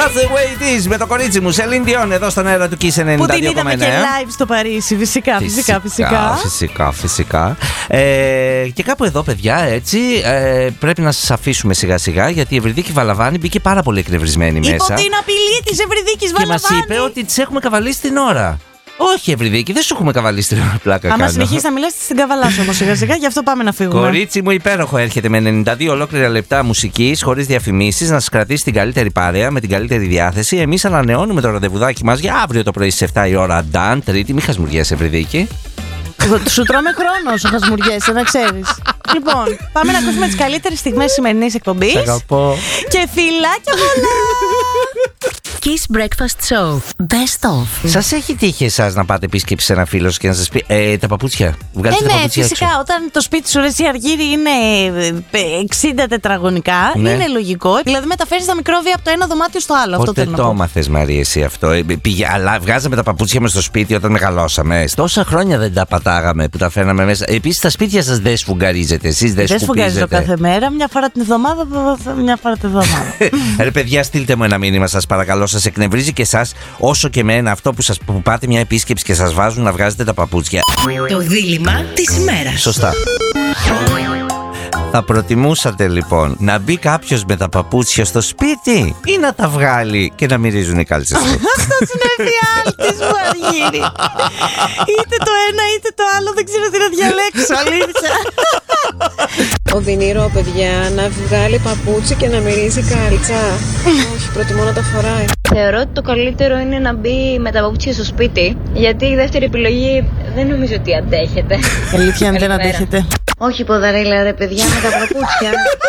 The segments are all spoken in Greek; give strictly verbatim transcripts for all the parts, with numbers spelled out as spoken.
That's the way it is με το κορίτσι μου Celine Dion εδώ στον αέρα του Kiss ενενήντα δύο κόμμα εννέα. Που την είδαμε και live στο Παρίσι, φυσικά, φυσικά, φυσικά. Φυσικά, φυσικά. Ε, και κάπου εδώ, παιδιά, έτσι ε, πρέπει να σας αφήσουμε σιγά σιγά γιατί η Ευρυδίκη Βαλαβάνη μπήκε πάρα πολύ εκνευρισμένη μέσα. Υπό την απειλή της Ευρυδίκης Βαλαβάνη. Και μας είπε ότι τις έχουμε καβαλήσει την ώρα. Όχι, Ευρυδίκη, δεν σου έχουμε καβαλήσει την ώρα, πλάκα κάνω. Άμα συνεχίσει να μιλάς, την καβαλάς όμως σιγά σιγά, γι' αυτό πάμε να φύγουμε. Κορίτσι μου, υπέροχο έρχεται με ενενήντα δύο ολόκληρα λεπτά μουσικής, χωρίς διαφημίσεις, να σας κρατήσει την καλύτερη παρέα, με την καλύτερη διάθεση. Εμείς ανανεώνουμε το ραντεβουδάκι μας για αύριο το πρωί στις επτά η ώρα. Ντάν, Τρίτη, μη χασμουριέσαι, Ευρυδίκη. Σου τρώμε χρόνο όσο χασμουριέσαι, να ξέρεις. Λοιπόν, πάμε να ακούσουμε τις καλύτερες στιγμές της σημερινής εκπομπής. Σ' αγαπώ. Και φιλάκια πολλά! Kiss Breakfast Show. Best of. Σας έχει τύχει εσάς να πάτε επίσκεψη σε ένα φίλο και να σας πει ε, τα παπούτσια. Βγάλετε Ε, τα ναι, παπούτσια φυσικά έξω. όταν το σπίτι σου, ρε εσύ Αργύρι, είναι εξήντα τετραγωνικά, Ναι. είναι λογικό. Δηλαδή μεταφέρεις τα μικρόβια από το ένα δωμάτιο στο άλλο. Αυτό Πότε θέλω να το πω. έμαθες, Μαρία, εσύ αυτό? Ε, πήγε, αλλά βγάζαμε τα παπούτσια μας στο σπίτι όταν μεγαλώσαμε. Τόσα χρόνια δεν τα πατάγαμε που τα φέρναμε μέσα. Επίσης, τα σπίτια σας δεν σφουγγαρίζετε. Εσείς δεν Δεν σφουγγαρίζω σκουπίζετε. κάθε μέρα, μια φορά την εβδομάδα, μια φορά την εβδομάδα. Ρε παιδιά, στείλτε μου ένα μήνυμα, σας παρακαλώ. Σας εκνευρίζει και εσάς όσο και εμένα αυτό που, σας, που πάτε μια επίσκεψη και σας βάζουν να βγάζετε τα παπούτσια. Το δίλημμα της ημέρας. Σωστά. Θα προτιμούσατε λοιπόν να μπει κάποιος με τα παπούτσια στο σπίτι ή να τα βγάλει και να μυρίζουν οι κάλτσες του? Αυτός είναι ο εφιάλτης μου, Αργύρι. Είτε το ένα είτε το άλλο, δεν ξέρω τι να διαλέξω, αλήθεια. Οδυνηρό, παιδιά, να βγάλει παπούτσι και να μυρίζει κάλτσα. Όχι, προτιμώ να τα φοράει. Θεωρώ ότι το καλύτερο είναι να μπει με τα παπούτσια στο σπίτι, γιατί η δεύτερη επιλογή δεν νομίζω ότι αντέχεται. Αλήθεια, αν δεν Καλημέρα. αντέχετε. Όχι ποδαρίλα ρε παιδιά, με τα παπούτσια.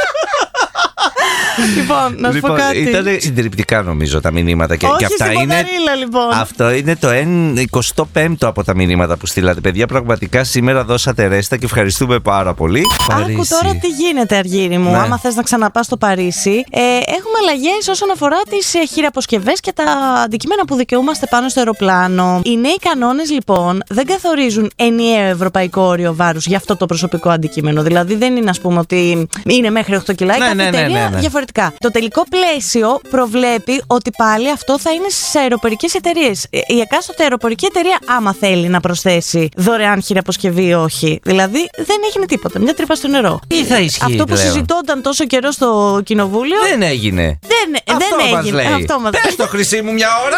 Λοιπόν, να σου πω κάτι. Ήταν συντριπτικά νομίζω τα μηνύματα και, Όχι και αυτά στην είναι. ποδαρίλα, λοιπόν. Αυτό είναι το εικοστό πέμπτο από τα μηνύματα που στείλατε. Παιδιά, πραγματικά σήμερα δώσατε ρέστα και ευχαριστούμε πάρα πολύ. Άκου Παρίσι. τώρα τι γίνεται, Αργύρι μου. Ναι. Άμα θες να ξαναπάς στο Παρίσι, ε, έχουμε αλλαγές όσον αφορά τις ε, χειραποσκευές και τα αντικείμενα που δικαιούμαστε πάνω στο αεροπλάνο. Οι νέοι κανόνες, λοιπόν, δεν καθορίζουν ενιαίο ευρωπαϊκό όριο βάρους για αυτό το προσωπικό αντικείμενο. Δηλαδή, δεν είναι, ας πούμε, ότι είναι μέχρι οκτώ κιλά. Ναι, κάθε ναι, ναι, εταιρεία ναι, ναι. διαφορετικά. Το τελικό πλαίσιο προβλέπει ότι πάλι αυτό θα είναι στις αεροπορικές εταιρείες. Η εκάστοτε αεροπορική εταιρεία, άμα θέλει να προσθέσει δωρεάν χειραποσκευή ή όχι. Δηλαδή, δεν έγινε τίποτα. Μια τρύπα στο νερό. Τι θα ισχύει Αυτό που πλέον? συζητώνταν τόσο καιρό στο κοινοβούλιο. Δεν έγινε. Δεν, Αυτό δεν μας έγινε. λέει. Αυτό μας Πες το, Χρυσή μου, μια ώρα.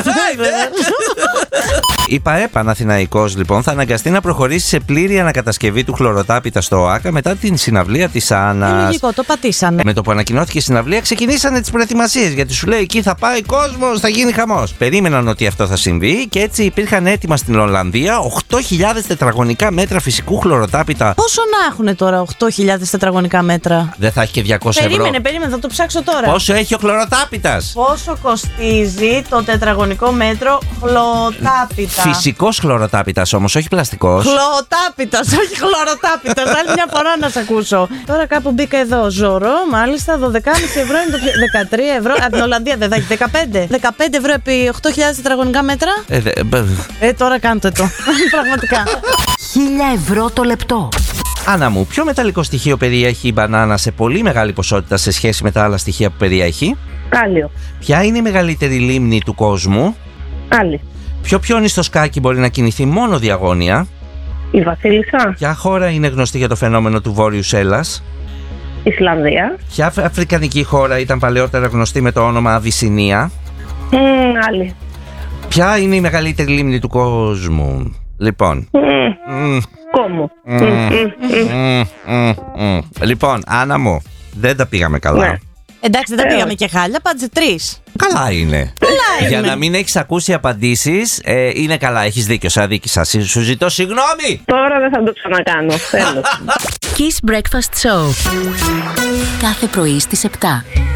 Η ΠαΕ Παναθηναϊκός λοιπόν θα αναγκαστεί να προχωρήσει σε πλήρη ανακατασκευή του χλωροτάπητα στο ΟΑΚΑ μετά την συναυλία της Είναι Άννας. λογικό, το πατήσανε. Με το που ανακοινώθηκε η συναυλία, ξεκινήσανε τις προετοιμασίες γιατί σου λέει εκεί θα πάει κόσμος, θα γίνει χαμός. Περίμεναν ότι αυτό θα συμβεί και έτσι υπήρχαν έτοιμα στην Ολλανδία οκτώ χιλιάδες τετραγωνικά μέτρα φυσικού χλωροτάπητα. Πόσο να έχουν τώρα οκτώ χιλιάδες τετραγωνικά μέτρα? Δεν θα έχει και διακόσια Περίμενε, ευρώ. περίμενε, θα το ψάξω τώρα. Πόσο έχει ο χλωροτάπητας? Πόσο κοστίζει το τετραγωνικό μέτρο χλωροτάπητα? Φυσικός χλωροτάπητας όμως, όχι πλαστικός. Χλωροτάπητας, όχι χλωροτάπητας. Άλλη μια φορά να σε ακούσω. Τώρα κάπου μπήκα εδώ. Ζωρό, μάλιστα, δώδεκα κόμμα πέντε ευρώ είναι το πιο. δεκατρία ευρώ. Από την Ολλανδία δεν θα έχει δεκαπέντε. δεκαπέντε ευρώ επί οκτώ χιλιάδες τετραγωνικά μέτρα. Ε, δε, μπ, Ε, τώρα κάντε το. Πραγματικά. χίλια ευρώ το λεπτό. Άννα μου, ποιο μεταλλικό στοιχείο περιέχει η μπανάνα σε πολύ μεγάλη ποσότητα σε σχέση με τα άλλα στοιχεία που περιέχει? Κάλιο. Ποια είναι η μεγαλύτερη λίμνη του κόσμου? Άλλη. Ποιο πιόνι στο σκάκι μπορεί να κινηθεί μόνο διαγώνια? Η Βασίλισσα. Ποια χώρα είναι γνωστή για το φαινόμενο του Βόρειου Σέλλας? Ισλανδία. Ποια αφ- αφρικανική χώρα ήταν παλαιότερα γνωστή με το όνομα Αβυσσινία? Mm, άλλη. Ποια είναι η μεγαλύτερη λίμνη του κόσμου? Λοιπόν. Mm, Μμ, κόμμο. μμ, μμ, μμ, μμ. Λοιπόν, Άννα μου, δεν τα πήγαμε καλά. Ναι. Εντάξει, δεν τα πήγαμε και χάλια, πάντζε τρεις. Καλά είναι. Καλά Για είναι. να μην έχεις ακούσει απαντήσεις, ε, είναι καλά. Έχεις δίκιο, σαν αδίκησα. Σου ζητώ συγγνώμη. Τώρα δεν θα το ξανακάνω. Θέλω. Kiss Breakfast Show. Κάθε πρωί στις επτά.